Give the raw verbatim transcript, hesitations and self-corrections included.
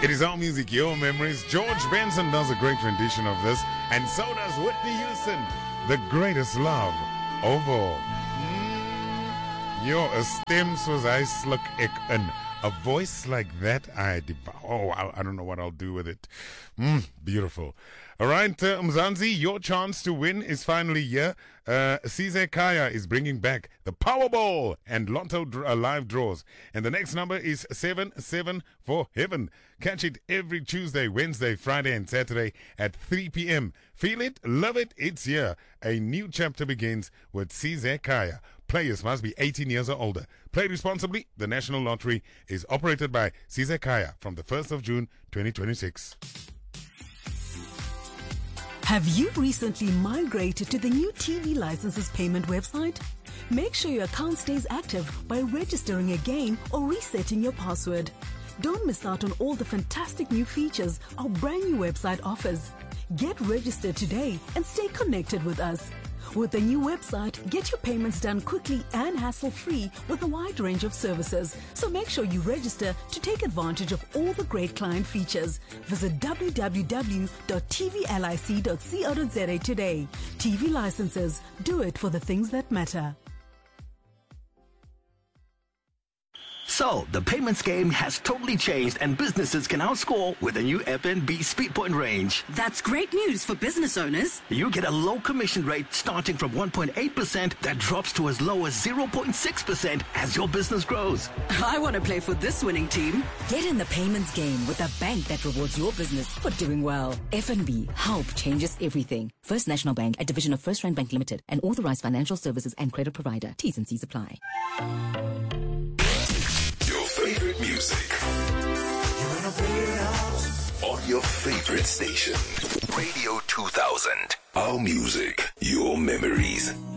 It is our music, your memories. George Benson does a great rendition of this, and so does Whitney Houston, the greatest love of all. Mm, yo, a stem soos hy sluk ek in. A voice like that, I devour. Oh, I, I don't know what I'll do with it. Mm, beautiful. All right, uh, Mzansi, your chance to win is finally here. Uh, Size Kaya is bringing back the Powerball and Lotto dr- uh, live draws. And the next number is seven seven for heaven. Catch it every Tuesday, Wednesday, Friday, and Saturday at three p.m. Feel it, love it, it's here. A new chapter begins with Size Kaya. Players must be eighteen years or older. Play responsibly. The National Lottery is operated by Size Kaya from the first of June twenty twenty-six. Have you recently migrated to the new T V licenses payment website? Make sure your account stays active by registering again or resetting your password. Don't miss out on all the fantastic new features our brand new website offers. Get registered today and stay connected with us. With the new website, get your payments done quickly and hassle-free with a wide range of services. So make sure you register to take advantage of all the great client features. Visit w w w dot t v lic dot co dot z a today. T V licenses. Do it for the things that matter. So, the payments game has totally changed and businesses can now score with the new F N B Speedpoint range. That's great news for business owners. You get a low commission rate starting from one point eight percent that drops to as low as zero point six percent as your business grows. I want to play for this winning team. Get in the payments game with a bank that rewards your business for doing well. F N B, help changes everything. First National Bank, a division of First Rand Bank Limited, an authorized financial services and credit provider. T's and C's apply. Favorite music. You wanna play it out? On your favorite station. Radio two thousand. Our music, your memories.